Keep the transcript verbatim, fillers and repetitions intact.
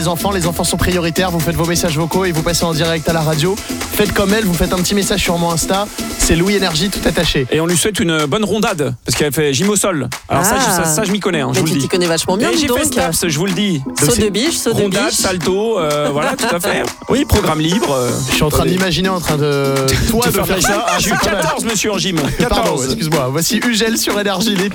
Les enfants, les enfants sont prioritaires, vous faites vos messages vocaux et vous passez en direct à la radio. Faites comme elle, vous faites un petit message sur mon Insta, c'est Louis Énergie tout attaché. Et on lui souhaite une bonne rondade, parce qu'elle fait gym au sol. Alors ça, Ah. je- ça, ça, je m'y connais, hein, je Mais vous tu le t'y dis. connais vachement bien, Et dis j'ai fait donc. Staps, je vous le dis. Saut de biche, saut de Rondade, biche. salto, euh, voilà, tout à fait. Oui, programme libre. euh. Je suis en train d'imaginer en train de toi de faire ça. Ah, J'ai eu c'est pas mal. quatorze, monsieur, en gym. Pardon, quatorze. excuse-moi. Voici Ugel sur Énergie.